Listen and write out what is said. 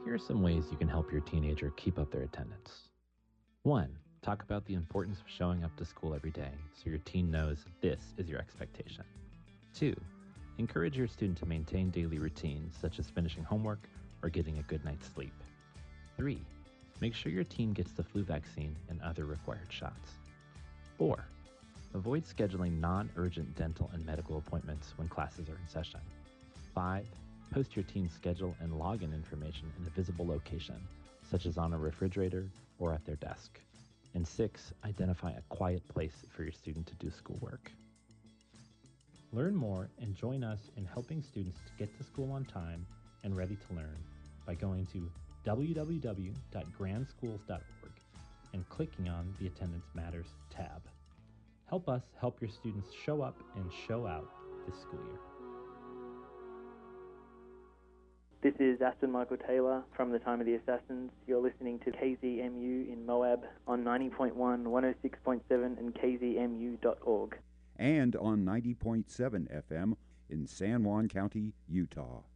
Here are some ways you can help your teenager keep up their attendance. 1. Talk about the importance of showing up to school every day so your teen knows this is your expectation. 2. Encourage your student to maintain daily routines such as finishing homework or getting a good night's sleep. 3. Make sure your teen gets the flu vaccine and other required shots. 4. Avoid scheduling non-urgent dental and medical appointments when classes are in session. 5. Post your teen's schedule and login information in a visible location, such as on a refrigerator or at their desk. And 6. Identify a quiet place for your student to do schoolwork. Learn more and join us in helping students to get to school on time and ready to learn by going to www.grandschools.org and clicking on the Attendance Matters tab. Help us help your students show up and show out this school year. This is Aston Michael Taylor from the Time of the Assassins. You're listening to KZMU in Moab on 90.1, 106.7 and kzmu.org. And on 90.7 FM in San Juan County, Utah.